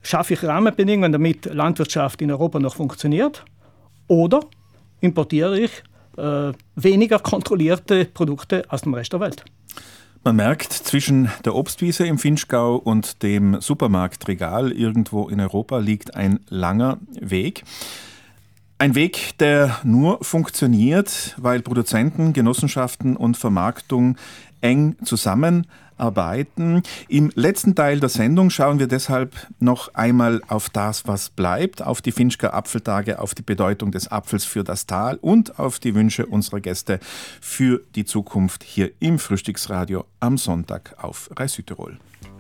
schaffe ich Rahmenbedingungen, damit Landwirtschaft in Europa noch funktioniert? Oder importiere ich weniger kontrollierte Produkte aus dem Rest der Welt? Man merkt, zwischen der Obstwiese im Vinschgau und dem Supermarktregal irgendwo in Europa liegt ein langer Weg. Ein Weg, der nur funktioniert, weil Produzenten, Genossenschaften und Vermarktung eng zusammenarbeiten. Im letzten Teil der Sendung schauen wir deshalb noch einmal auf das, was bleibt, auf die Vinschger Apfeltage, auf die Bedeutung des Apfels für das Tal und auf die Wünsche unserer Gäste für die Zukunft hier im Frühstücksradio am Sonntag auf Rai Südtirol.